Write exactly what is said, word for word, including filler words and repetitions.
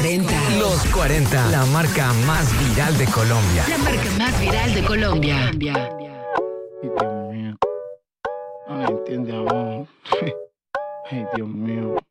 cuarenta. Los cuarenta, la marca más viral de Colombia. La marca más viral de Colombia. Ay, Dios mío. No me entiende aún. Ay, Dios mío.